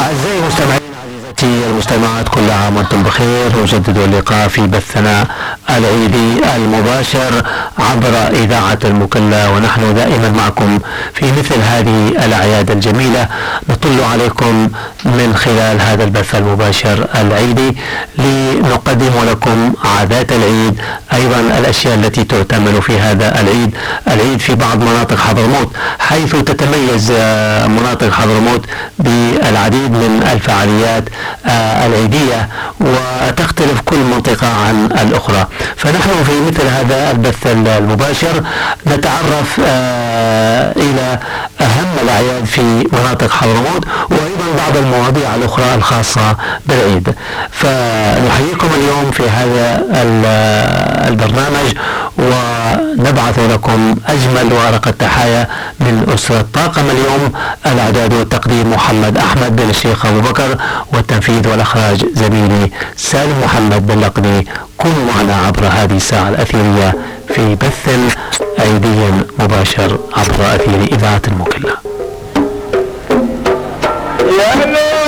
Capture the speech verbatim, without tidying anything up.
أعزائي المستمعين عزيزتي المستمعات، كل عام وأنتم بخير. نجدد اللقاء في بثنا العيدي المباشر عبر إذاعة المكلا، ونحن دائما معكم في مثل هذه الأعياد الجميلة. نطل عليكم من خلال هذا البث المباشر العيدي لنقدم لكم عادات العيد، أيضا الأشياء التي تعتمل في هذا العيد العيد في بعض مناطق حضرموت، حيث تتميز مناطق حضرموت بالعديد من الفعاليات العيدية، وتختلف كل منطقة عن الأخرى. فنحن في مثل هذا البث المباشر نتعرف إلى أهم الأعياد في مناطق حضرموت، وأيضا بعض المواضيع الأخرى الخاصة بالعيد. فنحييكم اليوم في هذا البرنامج، ونبعث لكم أجمل وأرق التحايا من أسرة طاقم اليوم. الإعداد والتقديم محمد أحمد بن الشيخ أبو بكر، والتنفيذ والإخراج زميلي سالم محمد بن لقني. كونوا معنا عبر هذه الساعة الأثيرية في بث عيدي مباشر عبر أثير إذاعة المكلا.